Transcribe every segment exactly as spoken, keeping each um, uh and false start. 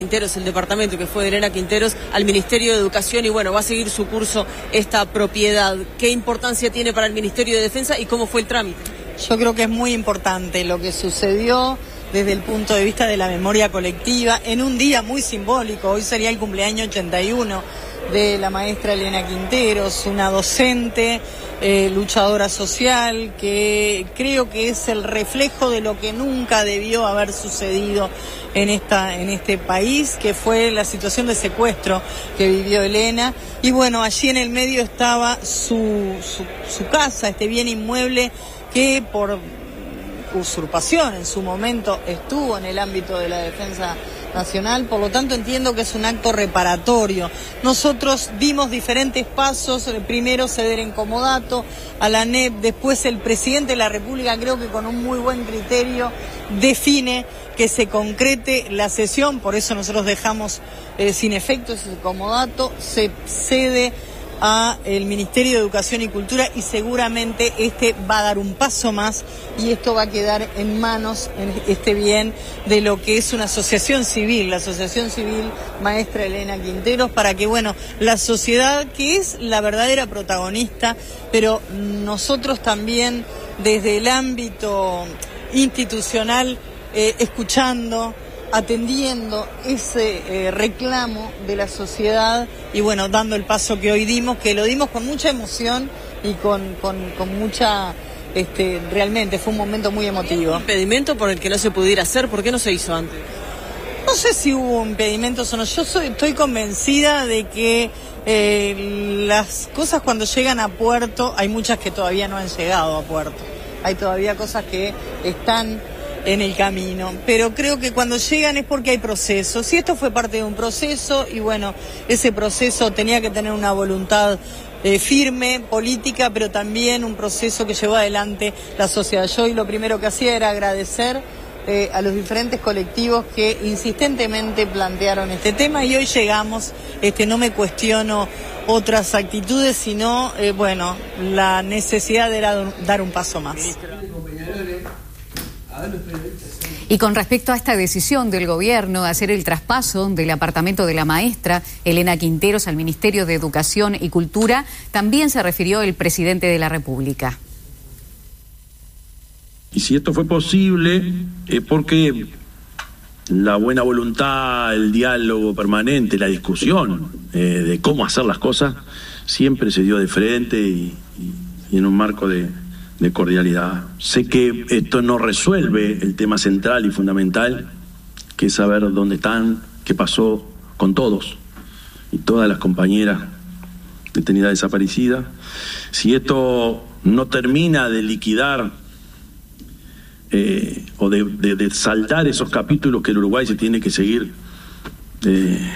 Quinteros, el departamento que fue de Elena Quinteros, al Ministerio de Educación y bueno, va a seguir su curso esta propiedad. ¿Qué importancia tiene para el Ministerio de Defensa y cómo fue el trámite? Yo creo que es muy importante lo que sucedió desde el punto de vista de la memoria colectiva, en un día muy simbólico. Hoy sería el cumpleaños ochenta y uno de la maestra Elena Quinteros, una docente, eh, luchadora social, que creo que es el reflejo de lo que nunca debió haber sucedido en esta en este país, que fue la situación de secuestro que vivió Elena. Y bueno, allí en el medio estaba su, su, su casa, este bien inmueble que por usurpación en su momento estuvo en el ámbito de la defensa nacional. Por lo tanto entiendo que es un acto reparatorio. Nosotros dimos diferentes pasos, primero ceder en comodato a la N E P, después el presidente de la República, creo que con un muy buen criterio, define que se concrete la sesión, por eso nosotros dejamos eh, sin efecto ese comodato, se cede a el Ministerio de Educación y Cultura y seguramente este va a dar un paso más y esto va a quedar en manos, en este bien, de lo que es una asociación civil, la Asociación Civil Maestra Elena Quinteros, para que, bueno, la sociedad, que es la verdadera protagonista, pero nosotros también desde el ámbito institucional, eh, escuchando, atendiendo ese eh, reclamo de la sociedad y bueno, dando el paso que hoy dimos, que lo dimos con mucha emoción y con, con, con mucha, este, realmente fue un momento muy emotivo. ¿Un impedimento por el que no se pudiera hacer? ¿Por qué no se hizo antes? No sé si hubo impedimentos o no, yo soy, estoy convencida de que eh, las cosas cuando llegan a puerto, hay muchas que todavía no han llegado a puerto, hay todavía cosas que están en el camino, pero creo que cuando llegan es porque hay procesos, y esto fue parte de un proceso, y bueno, ese proceso tenía que tener una voluntad eh, firme, política, pero también un proceso que llevó adelante la sociedad. Yo hoy lo primero que hacía era agradecer eh, a los diferentes colectivos que insistentemente plantearon este tema, y hoy llegamos, este, no me cuestiono otras actitudes, sino, eh, bueno, la necesidad de dar un paso más. Y con respecto a esta decisión del gobierno de hacer el traspaso del apartamento de la maestra Elena Quinteros al Ministerio de Educación y Cultura, también se refirió el presidente de la República. Y si esto fue posible es porque la buena voluntad, el diálogo permanente, la discusión eh, de cómo hacer las cosas siempre se dio de frente y, y, y en un marco de... de cordialidad. Sé que esto no resuelve el tema central y fundamental, que es saber dónde están, qué pasó con todos y todas las compañeras detenidas desaparecidas. Si esto no termina de liquidar eh, o de, de, de saldar esos capítulos que el Uruguay se tiene que seguir eh,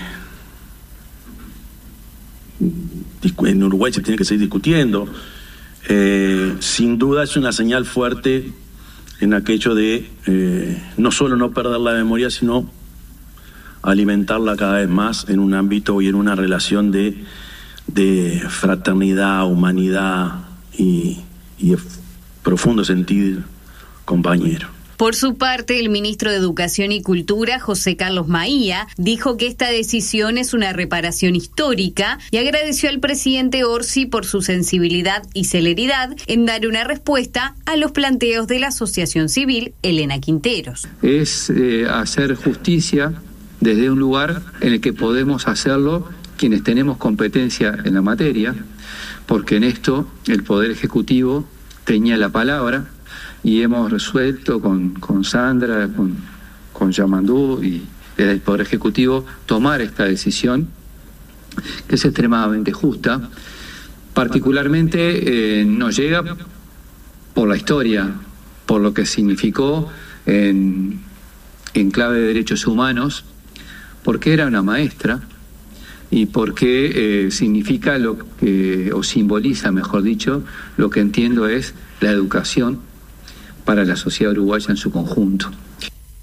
en Uruguay se tiene que seguir discutiendo. Eh, sin duda es una señal fuerte en aquello de eh, no solo no perder la memoria, sino alimentarla cada vez más en un ámbito y en una relación de, de fraternidad, humanidad y, y de profundo sentir compañero. Por su parte, el ministro de Educación y Cultura, José Carlos Maía, dijo que esta decisión es una reparación histórica y agradeció al presidente Orsi por su sensibilidad y celeridad en dar una respuesta a los planteos de la Asociación Civil Elena Quinteros. Es eh, hacer justicia desde un lugar en el que podemos hacerlo quienes tenemos competencia en la materia, porque en esto el Poder Ejecutivo tenía la palabra, y hemos resuelto con, con Sandra, con, con Yamandú y desde el Poder Ejecutivo tomar esta decisión, que es extremadamente justa. Particularmente eh, nos llega por la historia, por lo que significó en, en clave de derechos humanos, porque era una maestra y porque eh, significa lo que, o simboliza, mejor dicho, lo que entiendo es la educación para la sociedad uruguaya en su conjunto.